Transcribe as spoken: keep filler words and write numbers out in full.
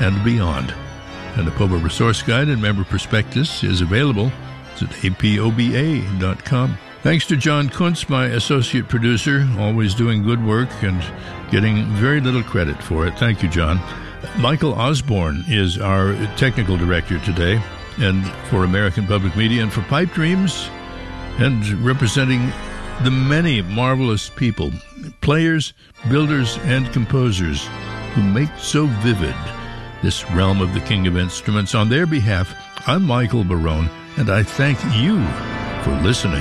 and beyond. And the P O B A Resource Guide and Member Prospectus is available at a p o b a dot com. Thanks to John Kuntz, my associate producer, always doing good work and getting very little credit for it. Thank you, John. Michael Osborne is our technical director today, and for American Public Media and for Pipe Dreams, and representing the many marvelous people, players, builders, and composers who make so vivid this realm of the King of Instruments. On their behalf, I'm Michael Barone, and I thank you for listening.